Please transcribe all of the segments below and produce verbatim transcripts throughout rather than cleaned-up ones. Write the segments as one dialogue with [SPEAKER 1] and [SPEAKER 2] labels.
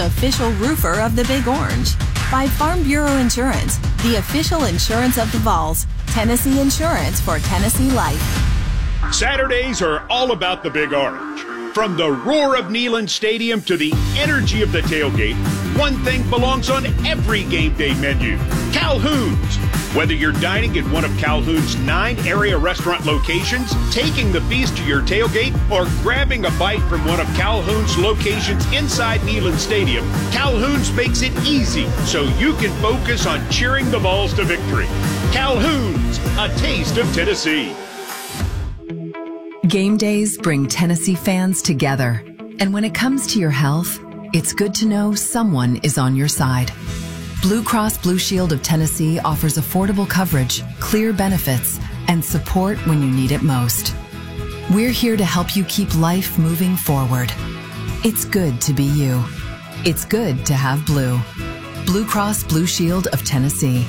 [SPEAKER 1] official roofer of the Big Orange. By Farm Bureau Insurance, the official insurance of the Vols. Tennessee Insurance for Tennessee life.
[SPEAKER 2] Saturdays are all about the Big Orange. From the roar of Neyland Stadium to the energy of the tailgate, one thing belongs on every game day menu: Calhoun's. Whether you're dining at one of Calhoun's nine area restaurant locations, taking the feast to your tailgate, or grabbing a bite from one of Calhoun's locations inside Neyland Stadium, Calhoun's makes it easy so you can focus on cheering the Vols to victory. Calhoun's, a taste of Tennessee.
[SPEAKER 3] Game days bring Tennessee fans together. And when it comes to your health, it's good to know someone is on your side. Blue Cross Blue Shield of Tennessee offers affordable coverage, clear benefits, and support when you need it most. We're here to help you keep life moving forward. It's good to be you. It's good to have blue. Blue Cross Blue Shield of Tennessee.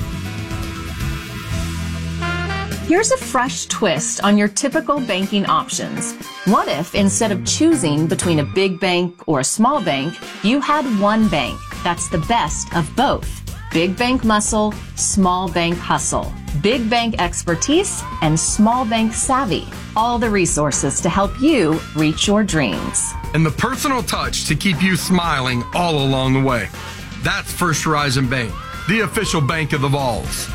[SPEAKER 4] Here's a fresh twist on your typical banking options. What if, instead of choosing between a big bank or a small bank, you had one bank that's the best of both? Big bank muscle, small bank hustle. Big bank expertise and small bank savvy. All the resources to help you reach your dreams.
[SPEAKER 5] And the personal touch to keep you smiling all along the way. That's First Horizon Bank, the official bank of the Vols.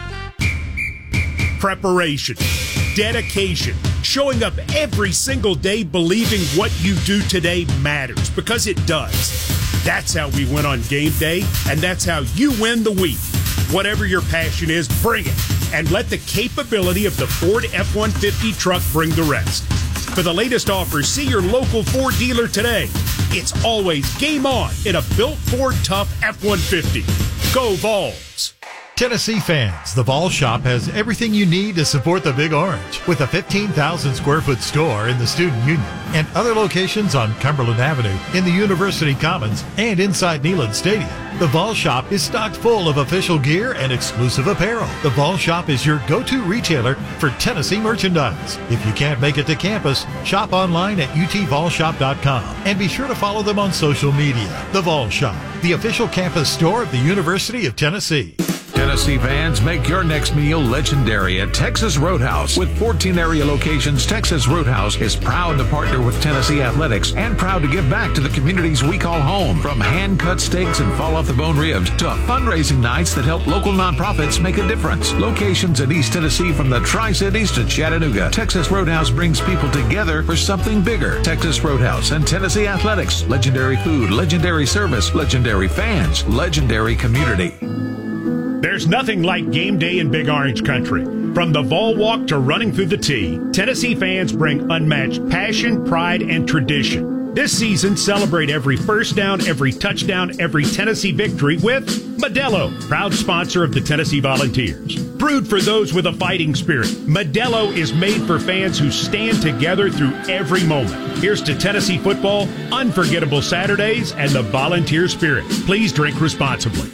[SPEAKER 2] Preparation, dedication, showing up every single day believing what you do today matters, because it does. That's how we win on game day, and that's how you win the week. Whatever your passion is, bring it, and let the capability of the Ford F one fifty truck bring the rest. For the latest offers, see your local Ford dealer today. It's always game on in a built Ford Tough F one fifty. Go Vols!
[SPEAKER 6] Tennessee fans, the Vols Shop has everything you need to support the Big Orange, with a fifteen thousand square foot store in the Student Union and other locations on Cumberland Avenue, in the University Commons, and inside Neyland Stadium. The Vols Shop is stocked full of official gear and exclusive apparel. The Vols Shop is your go-to retailer for Tennessee merchandise. If you can't make it to campus, shop online at U T Vols Shop dot com and be sure to follow them on social media. The Vols Shop, the official campus store of the University of Tennessee.
[SPEAKER 7] Tennessee fans, make your next meal legendary at Texas Roadhouse. With fourteen area locations, Texas Roadhouse is proud to partner with Tennessee Athletics and proud to give back to the communities we call home. From hand-cut steaks and fall-off-the-bone ribs to fundraising nights that help local nonprofits make a difference. Locations in East Tennessee from the Tri-Cities to Chattanooga, Texas Roadhouse brings people together for something bigger. Texas Roadhouse and Tennessee Athletics. Legendary food, legendary service, legendary fans, legendary community.
[SPEAKER 2] There's nothing like game day in Big Orange country. From the Vol Walk to running through the T, Tennessee fans bring unmatched passion, pride, and tradition. This season, celebrate every first down, every touchdown, every Tennessee victory with Modelo, proud sponsor of the Tennessee Volunteers. Brewed for those with a fighting spirit, Modelo is made for fans who stand together through every moment. Here's to Tennessee football, unforgettable Saturdays, and the Volunteer spirit. Please drink responsibly.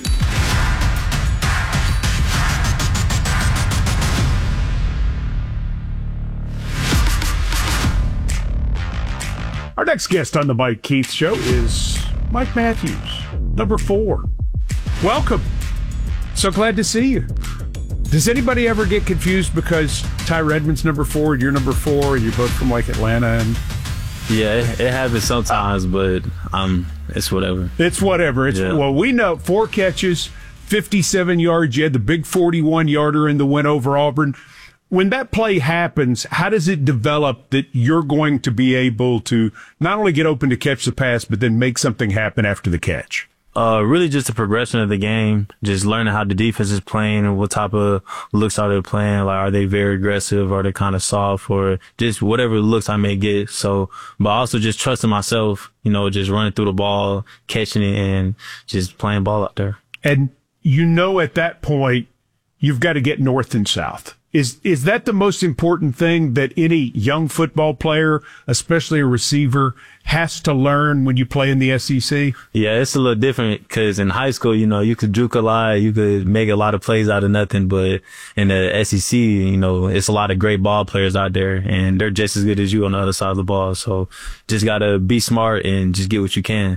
[SPEAKER 2] Our next guest on the Mike Keith Show is Mike Matthews, number four. Welcome. So glad to see you. Does anybody ever get confused because Ty Redmond's number four and you're number four and you're both from like Atlanta? And
[SPEAKER 8] yeah, it, it happens sometimes, but um, it's whatever.
[SPEAKER 2] It's whatever. It's yeah. Well, we know four catches, fifty-seven yards. You had the big forty-one yarder in the win over Auburn. When that play happens, how does it develop that you're going to be able to not only get open to catch the pass, but then make something happen after the catch?
[SPEAKER 8] Uh, really just the progression of the game, just learning how the defense is playing and what type of looks are they playing. Like, are they very aggressive? Are they kind of soft? Or just whatever looks I may get. So, but also just trusting myself, you know, just running through the ball, catching it, and just playing ball out there.
[SPEAKER 2] And you know at that point, you've got to get north and south. Is is that the most important thing that any young football player, especially a receiver, has to learn when you play in the S E C?
[SPEAKER 8] Yeah, it's a little different because in high school, you know, you could juke a lot, you could make a lot of plays out of nothing. But in the S E C, you know, it's a lot of great ball players out there, and they're just as good as you on the other side of the ball. So just got to be smart and just get what you can.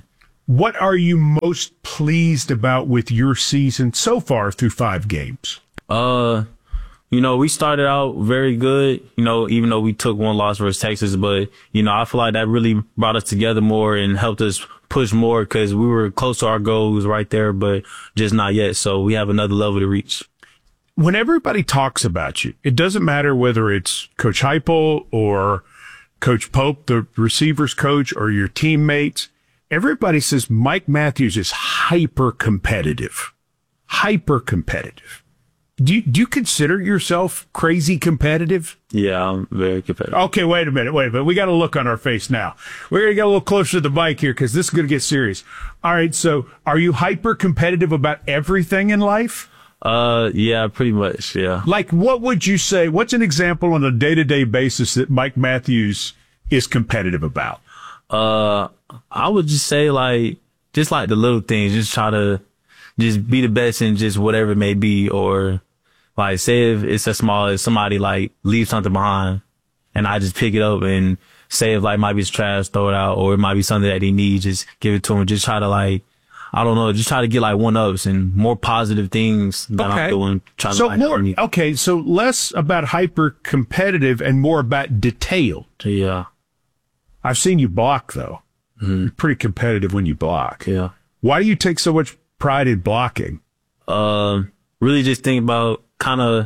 [SPEAKER 2] What are you most pleased about with your season so far through five games?
[SPEAKER 8] Uh, you know, we started out very good, you know, even though we took one loss versus Texas, but, you know, I feel like that really brought us together more and helped us push more because we were close to our goals right there, but just not yet. So we have another level to reach.
[SPEAKER 2] When everybody talks about you, it doesn't matter whether it's Coach Heupel or Coach Pope, the receivers coach, or your teammates. Everybody says Mike Matthews is hyper competitive, hyper competitive. Do you, do you consider yourself crazy competitive?
[SPEAKER 8] Yeah, I'm very competitive.
[SPEAKER 2] Okay, wait a minute, wait a minute. We got a look on our face now. We're going to get a little closer to the mic here because this is going to get serious. All right, so are you hyper competitive about everything in life?
[SPEAKER 8] Uh, yeah, pretty much, yeah.
[SPEAKER 2] Like, what would you say? What's an example on a day-to-day basis that Mike Matthews is competitive about?
[SPEAKER 8] Uh, I would just say like, just like the little things, just try to just be the best in just whatever it may be. Or like, say if it's as small as somebody like leave something behind and I just pick it up and say if like might be trash, throw it out, or it might be something that they need, just give it to them. Just try to like, I don't know, just try to get like one ups and more positive things that
[SPEAKER 2] okay.
[SPEAKER 8] I'm doing. Trying
[SPEAKER 2] so
[SPEAKER 8] to, like,
[SPEAKER 2] more, okay. So less about hyper competitive and more about detailed.
[SPEAKER 8] Yeah.
[SPEAKER 2] I've seen you block, though. Mm-hmm. You're pretty competitive when you block.
[SPEAKER 8] Yeah.
[SPEAKER 2] Why do you take so much pride in blocking?
[SPEAKER 8] Uh, really just think about kind of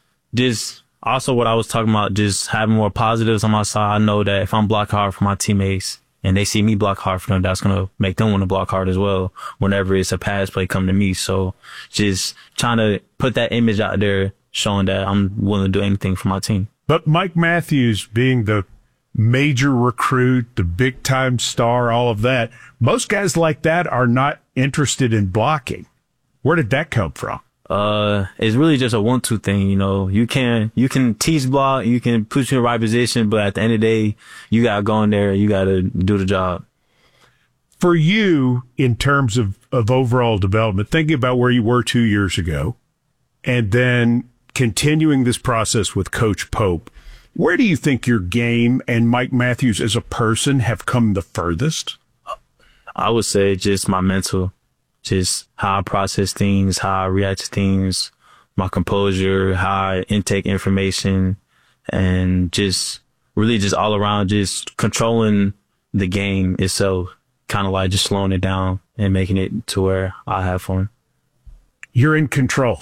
[SPEAKER 8] just also what I was talking about, just having more positives on my side. I know that if I'm blocking hard for my teammates and they see me block hard for them, that's going to make them want to block hard as well whenever it's a pass play come to me. So just trying to put that image out there, showing that I'm willing to do anything for my team.
[SPEAKER 2] But Mike Matthews being the major recruit, the big time star, all of that. Most guys like that are not interested in blocking. Where did that come from?
[SPEAKER 8] Uh, it's really just a one two thing. You know, you can, you can teach block, you can put you in the right position, but at the end of the day, you got to go in there. You got to do the job.
[SPEAKER 2] For you, in terms of, of overall development, thinking about where you were two years ago and then continuing this process with Coach Pope, where do you think your game and Mike Matthews as a person have come the furthest?
[SPEAKER 8] I would say just my mental, just how I process things, how I react to things, my composure, how I intake information, and just really just all around just controlling the game itself, kind of like just slowing it down and making it to where I have fun.
[SPEAKER 2] You're in control.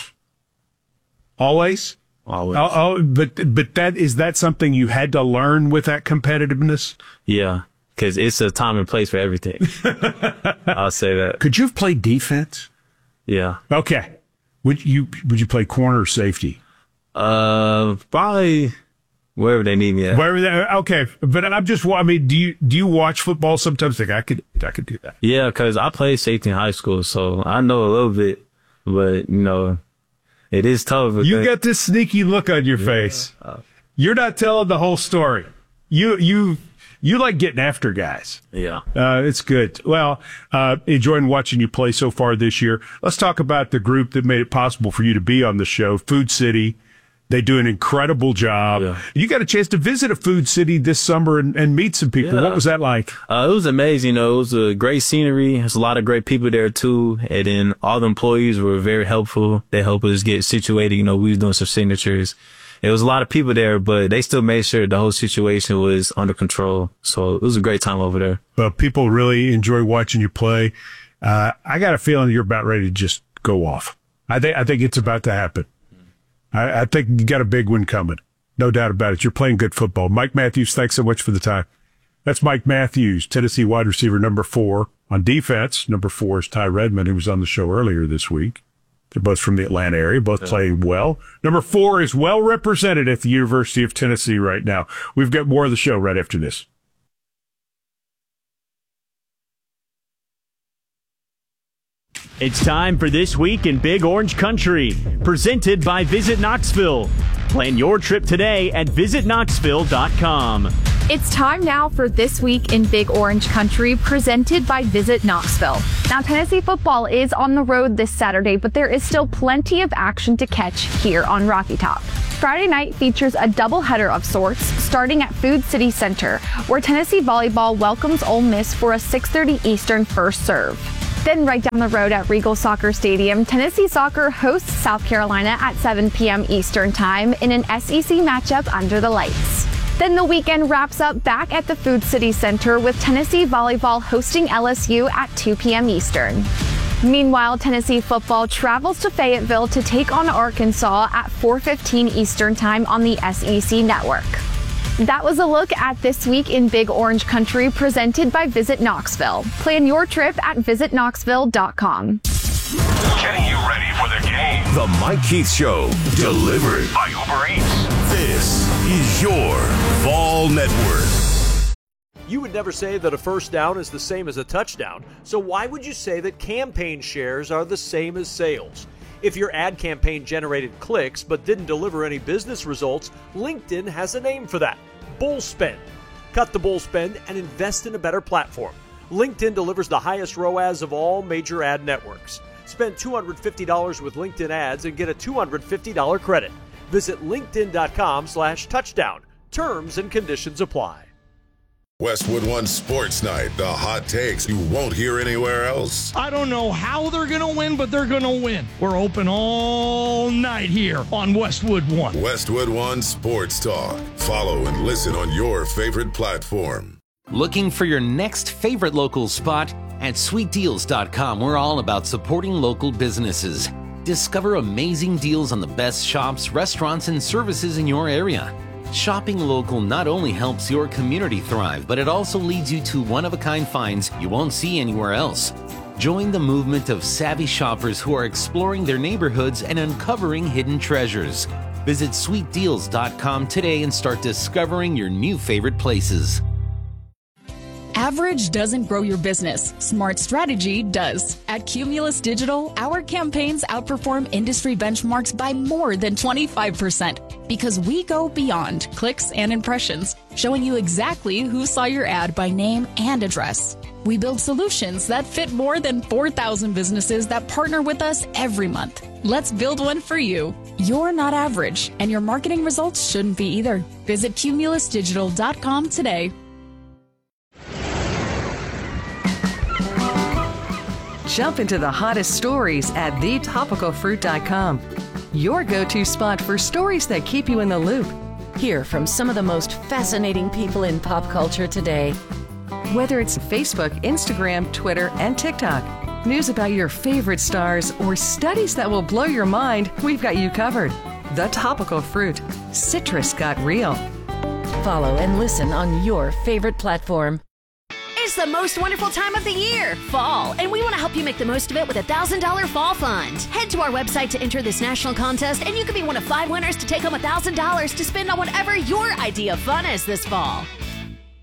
[SPEAKER 2] Always?
[SPEAKER 8] Always.
[SPEAKER 2] Oh, oh, but but that is that something you had to learn with that competitiveness?
[SPEAKER 8] Yeah, because it's a time and place for everything. I'll say that.
[SPEAKER 2] Could you have played defense?
[SPEAKER 8] Yeah.
[SPEAKER 2] Okay. Would you would you play corner or safety?
[SPEAKER 8] Uh, probably wherever they need me at.
[SPEAKER 2] Wherever they, okay, but I'm just. I mean, do you do you watch football sometimes? Think I could I could do that?
[SPEAKER 8] Yeah, because I played safety in high school, so I know a little bit, but you know. It is tough.
[SPEAKER 2] You got this sneaky look on your yeah. face. You're not telling the whole story. You you you like getting after guys.
[SPEAKER 8] Yeah.
[SPEAKER 2] Uh, it's good. Well, uh, enjoying watching you play so far this year. Let's talk about the group that made it possible for you to be on the show, Food City. They do an incredible job. Yeah. You got a chance to visit a Food City this summer and, and meet some people. Yeah. What was that like?
[SPEAKER 8] Uh, it was amazing. You know, it was a great scenery. There's a lot of great people there too. And then all the employees were very helpful. They helped us get situated. You know, we was doing some signatures. It was a lot of people there, but they still made sure the whole situation was under control. So it was a great time over there.
[SPEAKER 2] But people really enjoy watching you play. Uh, I got a feeling you're about ready to just go off. I think, I think it's about to happen. I, I think you got a big one coming. No doubt about it. You're playing good football. Mike Matthews, thanks so much for the time. That's Mike Matthews, Tennessee wide receiver number four. On defense, number four is Ty Redmond, who was on the show earlier this week. They're both from the Atlanta area, both yeah. playing well. Number four is well represented at the University of Tennessee right now. We've got more of the show right after this.
[SPEAKER 9] It's time for This Week in Big Orange Country, presented by Visit Knoxville. Plan your trip today at visit knoxville dot com.
[SPEAKER 10] It's time now for This Week in Big Orange Country, presented by Visit Knoxville. Now, Tennessee football is on the road this Saturday, but there is still plenty of action to catch here on Rocky Top. Friday night features a doubleheader of sorts, starting at Food City Center, where Tennessee Volleyball welcomes Ole Miss for a six thirty Eastern first serve. Then right down the road at Regal Soccer Stadium, Tennessee Soccer hosts South Carolina at seven p.m. Eastern Time in an S E C matchup under the lights. Then the weekend wraps up back at the Food City Center with Tennessee Volleyball hosting L S U at two p.m. Eastern. Meanwhile, Tennessee football travels to Fayetteville to take on Arkansas at four fifteen Eastern Time on the S E C Network. That was a look at This Week in Big Orange Country presented by Visit Knoxville. Plan your trip at visit knoxville dot com.
[SPEAKER 7] Getting you ready for the game.
[SPEAKER 11] The Mike Keith Show, delivered
[SPEAKER 7] by Uber Eats.
[SPEAKER 11] This is your Vol Network.
[SPEAKER 12] You would never say that a first down is the same as a touchdown, so why would you say that campaign shares are the same as sales? If your ad campaign generated clicks but didn't deliver any business results, LinkedIn has a name for that: bull spend. Cut the bull spend and invest in a better platform. LinkedIn delivers the highest R O A S of all major ad networks. Spend two hundred fifty dollars with LinkedIn ads and get a two hundred fifty dollars credit. Visit linkedin.com slash touchdown. Terms and conditions apply.
[SPEAKER 13] Westwood One Sports Night, the hot takes you won't hear anywhere else.
[SPEAKER 14] I don't know how they're going to win, but they're going to win. We're open all night here on Westwood One.
[SPEAKER 13] Westwood One Sports Talk. Follow and listen on your favorite platform.
[SPEAKER 15] Looking for your next favorite local spot? At sweet deals dot com, we're all about supporting local businesses. Discover amazing deals on the best shops, restaurants, and services in your area. Shopping local not only helps your community thrive, but it also leads you to one-of-a-kind finds you won't see anywhere else. Join the movement of savvy shoppers who are exploring their neighborhoods and uncovering hidden treasures. Visit sweet deals dot com today and start discovering your new favorite places.
[SPEAKER 16] Average doesn't grow your business. Smart strategy does. At Cumulus Digital, our campaigns outperform industry benchmarks by more than twenty-five percent because we go beyond clicks and impressions, showing you exactly who saw your ad by name and address. We build solutions that fit more than four thousand businesses that partner with us every month. Let's build one for you. You're not average, and your marketing results shouldn't be either. Visit cumulus digital dot com today.
[SPEAKER 17] Jump into the hottest stories at the topical fruit dot com. Your go-to spot for stories that keep you in the loop.
[SPEAKER 18] Hear from some of the most fascinating people in pop culture today.
[SPEAKER 17] Whether it's Facebook, Instagram, Twitter, and TikTok, news about your favorite stars, or studies that will blow your mind, we've got you covered. The Topical Fruit. Citrus got real.
[SPEAKER 18] Follow and listen on your favorite platform.
[SPEAKER 19] It's the most wonderful time of the year, fall, and we want to help you make the most of it with a one thousand dollars fall fund. Head to our website to enter this national contest, and you could be one of five winners to take home one thousand dollars to spend on whatever your idea of fun is this fall.